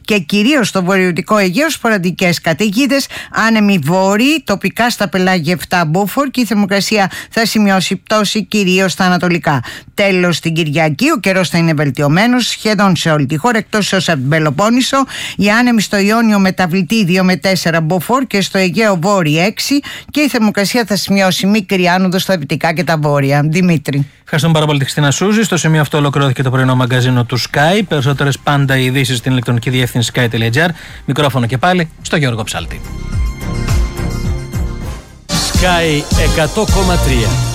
και κυρίως στο βορειοδυτικό Αιγαίο σποραδικές καταιγίδες. Άνεμοι βόρειοι, τοπικά στα πελάγια 7 μποφόρ και η θερμοκρασία θα σημειώσει πτώση κυρίως στα ανατολικά. Τέλος, την Κυριακή ο καιρός θα είναι βελτιωμένος σχεδόν σε όλη τη χώρα, εκτός από την Πελοπόννησο. Οι άνεμοι στο Ιόνιο μεταβλητή 2 με 4 μποφόρ και στο Αιγαίο βόρειο 6 και η θερμοκρασία θα σημειώσει μικρή άνοδο στα δυτικά και τα βόρεια. Δημήτρη. Ευχαριστούμε πάρα πολύ τη Χριστίνα Σούζη. Στο σημείο αυτό ολοκληρώθηκε το πρωινό μαγκαζίνο του Sky. Περισσότερες πάντα ειδήσεις στην ηλεκτρονική διεύθυνση sky.gr. Μικρόφωνο και πάλι στο Γιώργο Ψάλτη. Sky 100,3